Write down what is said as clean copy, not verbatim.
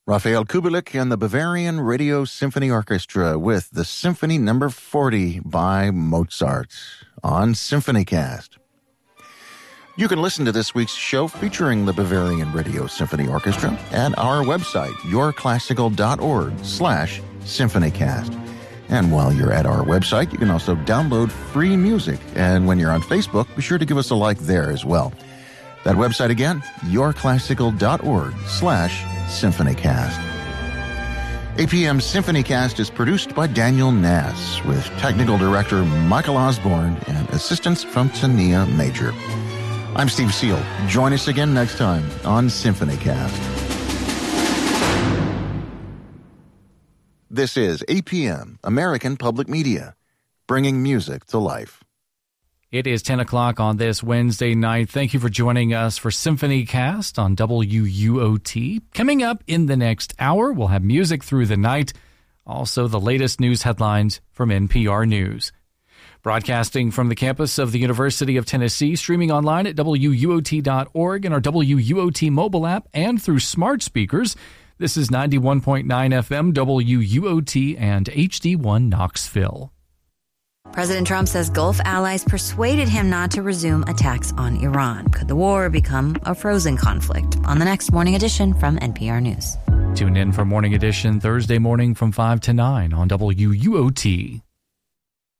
Raphael Kubelik and the Bavarian Radio Symphony Orchestra with the Symphony No. 40 by Mozart on SymphonyCast. You can listen to this week's show featuring the Bavarian Radio Symphony Orchestra at our website, yourclassical.org/symphonycast. And while you're at our website, you can also download free music. And when you're on Facebook, be sure to give us a like there as well. That website again, yourclassical.org/symphonycast. APM SymphonyCast is produced by Daniel Nass with technical director Michael Osborne and assistance from Tania Major. I'm Steve Seal. Join us again next time on SymphonyCast. This is APM, American Public Media, bringing music to life. It is 10 o'clock on this Wednesday night. Thank you for joining us for SymphonyCast on WUOT. Coming up in the next hour, we'll have music through the night. Also, the latest news headlines from NPR News. Broadcasting from the campus of the University of Tennessee, streaming online at WUOT.org and our WUOT mobile app and through smart speakers. This is 91.9 FM, WUOT, and HD1 Knoxville. President Trump says Gulf allies persuaded him not to resume attacks on Iran. Could the war become a frozen conflict? On the next Morning Edition from NPR News. Tune in for Morning Edition Thursday morning from 5 to 9 on WUOT.